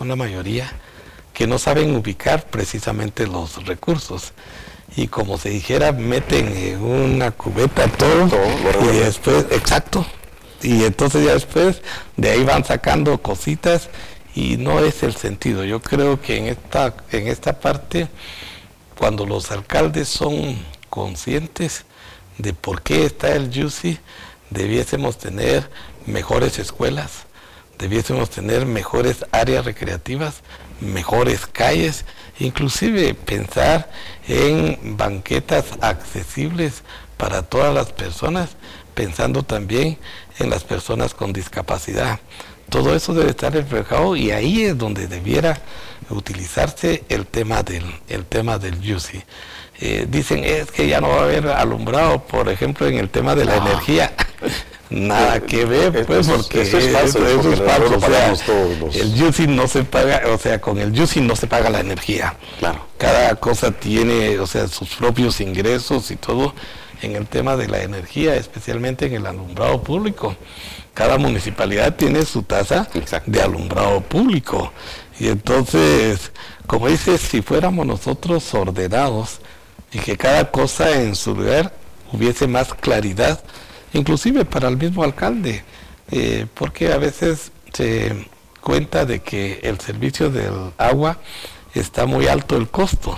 la mayoría, que no saben ubicar precisamente los recursos. Y como se dijera, meten en una cubeta todo y después, exacto, y entonces ya después de ahí van sacando cositas y no es el sentido. Yo creo que en esta parte, cuando los alcaldes son conscientes de por qué está el YUSI, debiésemos tener mejores escuelas, debiésemos tener mejores áreas recreativas, mejores calles, inclusive pensar en banquetas accesibles para todas las personas, pensando también en las personas con discapacidad. Todo eso debe estar reflejado y ahí es donde debiera utilizarse el tema del YUSI. Dicen, es que ya no va a haber alumbrado, por ejemplo, en el tema de la energía. Nada que ver, pues, porque eso es falso. O sea, el YUSI no se paga, o sea, con el YUSI no se paga la energía. Claro. Cada cosa tiene, o sea, sus propios ingresos y todo en el tema de la energía, especialmente en el alumbrado público. Cada municipalidad tiene su tasa de alumbrado público. Y entonces, como dices, si fuéramos nosotros ordenados y que cada cosa en su lugar hubiese más claridad, inclusive para el mismo alcalde, porque a veces se cuenta de que el servicio del agua está muy alto el costo,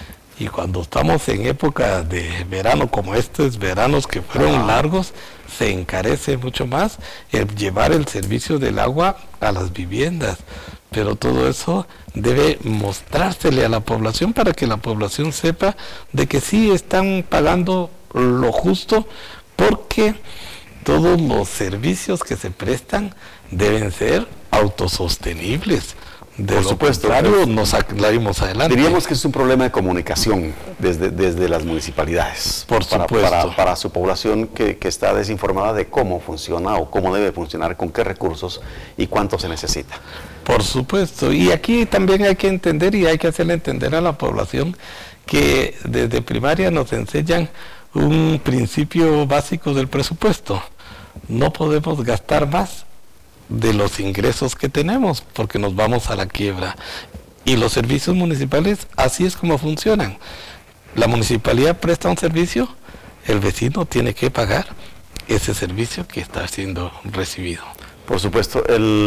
y cuando estamos en época de verano como estos veranos que fueron largos, se encarece mucho más el llevar el servicio del agua a las viviendas, pero todo eso debe mostrársele a la población para que la población sepa de que sí están pagando lo justo, porque todos los servicios que se prestan deben ser autosostenibles. De lo contrario, nos salimos adelante. Diríamos que es un problema de comunicación desde las municipalidades. Por supuesto. Para su población que está desinformada de cómo funciona o cómo debe funcionar, con qué recursos y cuánto se necesita. Por supuesto. Y aquí también hay que entender y hay que hacerle entender a la población que desde primaria nos enseñan un principio básico del presupuesto. No podemos gastar más de los ingresos que tenemos porque nos vamos a la quiebra. Y los servicios municipales así es como funcionan. La municipalidad presta un servicio, el vecino tiene que pagar ese servicio que está siendo recibido. Por supuesto,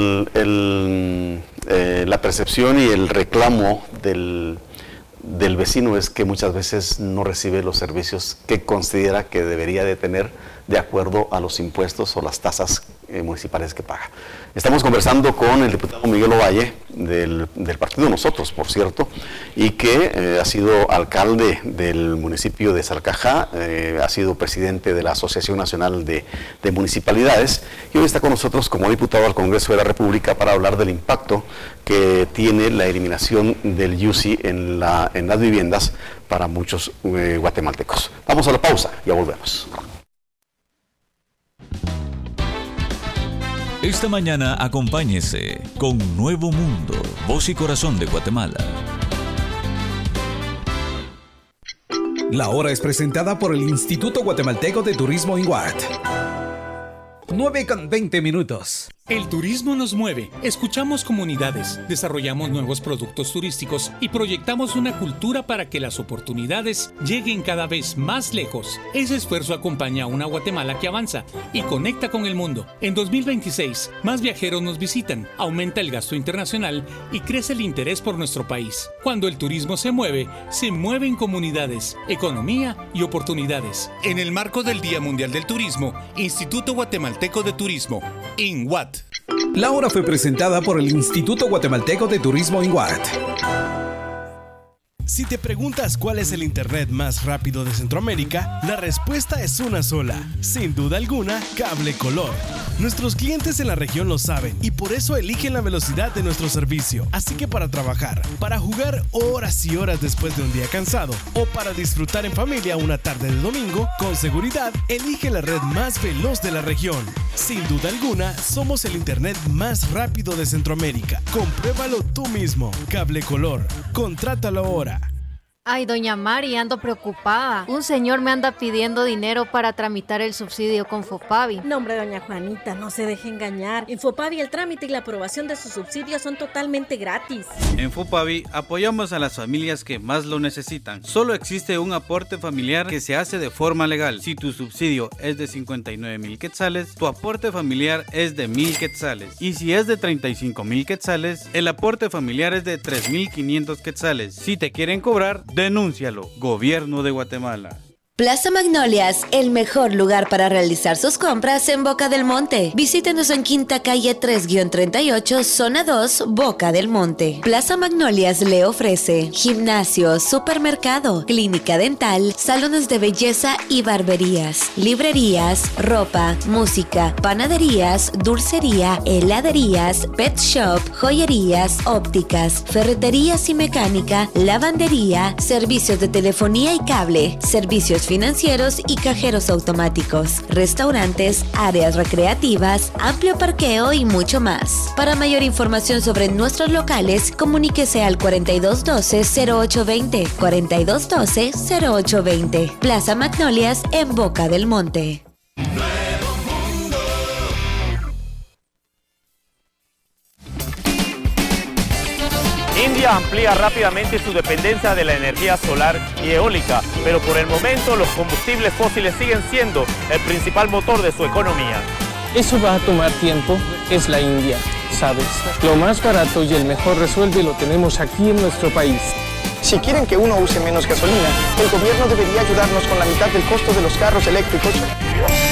la percepción y el reclamo del vecino es que muchas veces no recibe los servicios que considera que debería de tener de acuerdo a los impuestos o las tasas municipales que paga. Estamos conversando con el diputado Miguel Ovalle, del partido Nosotros, por cierto, y que ha sido alcalde del municipio de Salcajá, ha sido presidente de la Asociación Nacional de Municipalidades, y hoy está con nosotros como diputado al Congreso de la República para hablar del impacto que tiene la eliminación del YUSI en las viviendas para muchos guatemaltecos. Vamos a la pausa, ya volvemos. Esta mañana acompáñese con Nuevo Mundo, voz y corazón de Guatemala. La hora es presentada por el Instituto Guatemalteco de Turismo INGUAT. 9:20. El turismo nos mueve, escuchamos comunidades, desarrollamos nuevos productos turísticos y proyectamos una cultura para que las oportunidades lleguen cada vez más lejos. Ese esfuerzo acompaña a una Guatemala que avanza y conecta con el mundo. En 2026, más viajeros nos visitan, aumenta el gasto internacional y crece el interés por nuestro país. Cuando el turismo se mueven comunidades, economía y oportunidades. En el marco del Día Mundial del Turismo, Instituto Guatemalteco de Turismo, INGUAT. La hora fue presentada por el Instituto Guatemalteco de Turismo INGUAT. Si te preguntas cuál es el internet más rápido de Centroamérica, la respuesta es una sola. Sin duda alguna, Cable Color. Nuestros clientes en la región lo saben y por eso eligen la velocidad de nuestro servicio. Así que para trabajar, para jugar horas y horas después de un día cansado o para disfrutar en familia una tarde de domingo, con seguridad, elige la red más veloz de la región. Sin duda alguna, somos el internet más rápido de Centroamérica. Compruébalo tú mismo. Cable Color. Contrátalo ahora. Ay, doña Mari, ando preocupada. Un señor me anda pidiendo dinero para tramitar el subsidio con Fopavi. No, hombre, doña Juanita, no se deje engañar. En Fopavi el trámite y la aprobación de sus subsidios son totalmente gratis. En Fopavi apoyamos a las familias que más lo necesitan. Solo existe un aporte familiar que se hace de forma legal. Si tu subsidio es de 59,000 quetzales, tu aporte familiar es de 1,000 quetzales. Y si es de 35,000 quetzales, el aporte familiar es de 3,500 quetzales. Si te quieren cobrar, denúncialo. Gobierno de Guatemala. Plaza Magnolias, el mejor lugar para realizar sus compras en Boca del Monte. Visítenos en Quinta Calle 3-38, Zona 2, Boca del Monte. Plaza Magnolias le ofrece gimnasio, supermercado, clínica dental, salones de belleza y barberías, librerías, ropa, música, panaderías, dulcería, heladerías, pet shop, joyerías, ópticas, ferreterías y mecánica, lavandería, servicios de telefonía y cable, servicios financieros y cajeros automáticos, restaurantes, áreas recreativas, amplio parqueo y mucho más. Para mayor información sobre nuestros locales, comuníquese al 4212-0820, 4212-0820. Plaza Magnolias en Boca del Monte. India amplía rápidamente su dependencia de la energía solar y eólica, pero por el momento los combustibles fósiles siguen siendo el principal motor de su economía. Eso va a tomar tiempo, es la India, ¿sabes? Lo más barato y el mejor resuelve lo tenemos aquí en nuestro país. Si quieren que uno use menos gasolina, el gobierno debería ayudarnos con la mitad del costo de los carros eléctricos.